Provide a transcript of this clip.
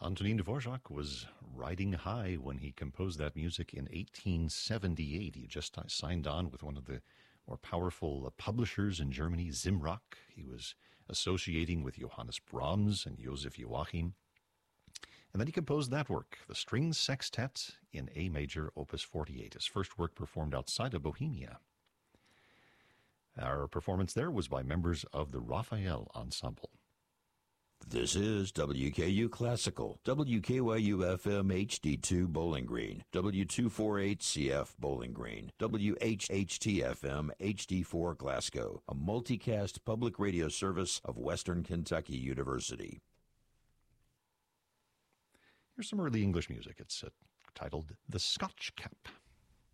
Antonin Dvorak was riding high when he composed that music in 1878. He just signed on with one of the more powerful publishers in Germany, Zimrock. He was associating with Johannes Brahms and Joseph Joachim. And then he composed that work, the Strings Sextet in A major, opus 48, his first work performed outside of Bohemia. Our performance there was by members of the Raphael Ensemble. This is WKU Classical, WKYU-FM HD2 Bowling Green, W248CF Bowling Green, WHHT-FM HD4 Glasgow, a multicast public radio service of Western Kentucky University. Here's some early English music. It's titled The Scotch Cap.